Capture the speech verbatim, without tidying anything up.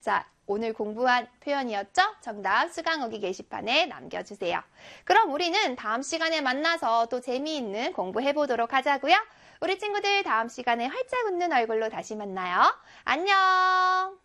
자, 오늘 공부한 표현이었죠? 정답 수강후기 게시판에 남겨주세요. 그럼 우리는 다음 시간에 만나서 또 재미있는 공부해보도록 하자고요. 우리 친구들 다음 시간에 활짝 웃는 얼굴로 다시 만나요. 안녕!